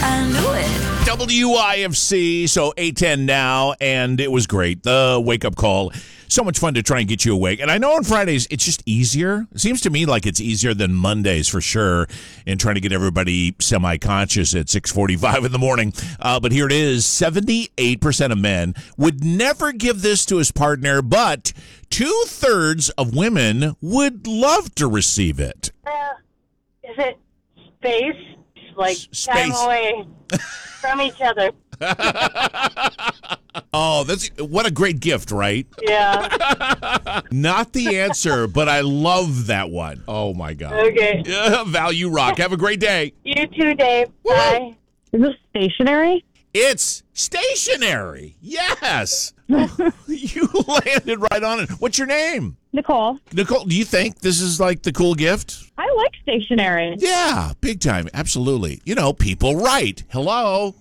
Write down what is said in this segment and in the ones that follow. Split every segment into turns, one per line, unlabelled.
I knew it.
WIFC, so 8:10 now, and it was great. The wake-up call. So much fun to try and get you awake. And I know on Fridays, it's just easier. It seems to me like it's easier than Mondays for sure in trying to get everybody semi-conscious at 6:45 in the morning. But here it is. 78% of men would never give this to his partner, but 2/3 of women would love to receive it.
Is it space? Like time away from each other.
Oh, what a great gift, right?
Yeah.
Not the answer, but I love that one. Oh, my God.
Okay.
Value rock. Have a great day.
You too, Dave.
Woo!
Bye.
Is this stationary?
It's stationary. Yes. You landed right on it. What's your name?
Nicole.
Nicole, do you think this is like the cool gift?
I like stationary.
Yeah, big time. Absolutely. You know, people write. Hello.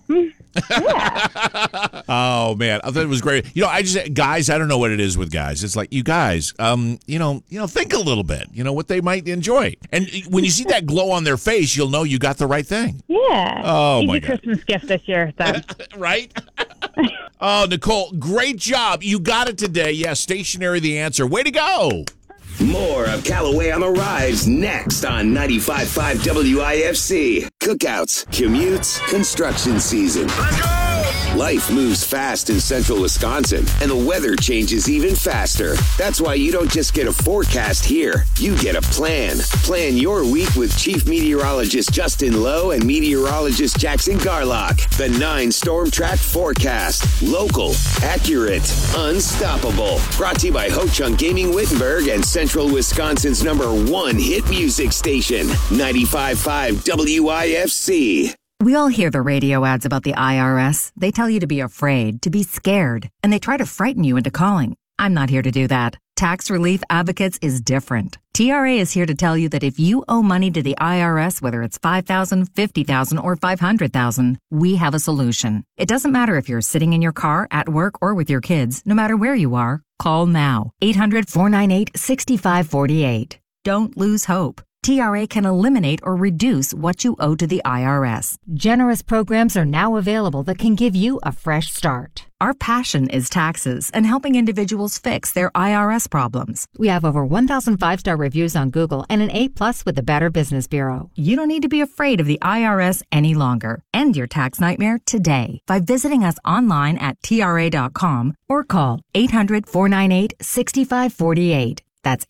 Yeah.
Oh, man. I thought it was great. You know, guys, I don't know what it is with guys. It's like, you guys, think a little bit, what they might enjoy. And when you see that glow on their face, you'll know you got the right thing.
Yeah.
Oh,
Easy
my God.
Christmas gift this year, then.
Right? Oh, Nicole, great job. You got it today. Yeah, stationary the answer. Way to go.
More of Callaway on the Rise next on 95.5 WIFC. Cookouts, commutes, construction season. Let's go! Life moves fast in central Wisconsin, and the weather changes even faster. That's why you don't just get a forecast here. You get a plan. Plan your week with Chief Meteorologist Justin Lowe and Meteorologist Jackson Garlock. The 9 Storm Track Forecast. Local, accurate, unstoppable. Brought to you by Ho Chunk Gaming Wittenberg and Central Wisconsin's #1 hit music station, 95.5 WIFC.
We all hear the radio ads about the IRS. They tell you to be afraid, to be scared, and they try to frighten you into calling. I'm not here to do that. Tax Relief Advocates is different. TRA is here to tell you that if you owe money to the IRS, whether it's $5,000, $50,000, or $500,000, we have a solution. It doesn't matter if you're sitting in your car, at work, or with your kids. No matter where you are, call now. 800-498-6548. Don't lose hope. TRA can eliminate or reduce what you owe to the IRS. Generous programs are now available that can give you a fresh start. Our passion is taxes and helping individuals fix their IRS problems. We have over 1,000 5-star reviews on Google and an A+ with the Better Business Bureau. You don't need to be afraid of the IRS any longer. End your tax nightmare today by visiting us online at TRA.com or call 800-498-6548. That's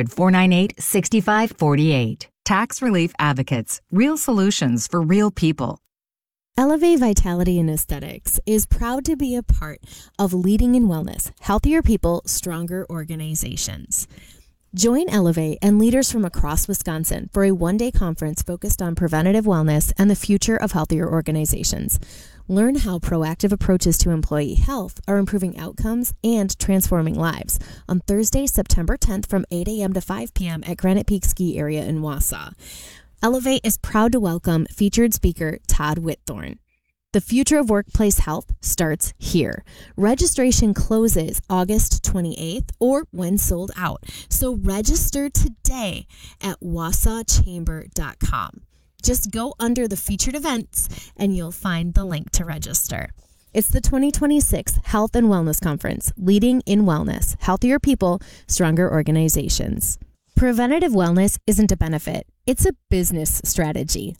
800-498-6548. Tax Relief Advocates. Real solutions for real people.
Elevate Vitality and Aesthetics is proud to be a part of Leading in Wellness, Healthier People, Stronger Organizations. Join Elevate and leaders from across Wisconsin for a one-day conference focused on preventative wellness and the future of healthier organizations. Learn how proactive approaches to employee health are improving outcomes and transforming lives on Thursday, September 10th from 8 a.m. to 5 p.m. at Granite Peak Ski Area in Wausau. Elevate is proud to welcome featured speaker Todd Whitthorne. The future of workplace health starts here. Registration closes August 28th or when sold out. So register today at wausauchamber.com. Just go under the featured events and you'll find the link to register. It's the 2026 Health and Wellness Conference, Leading in Wellness, Healthier People, Stronger Organizations. Preventative wellness isn't a benefit. It's a business strategy.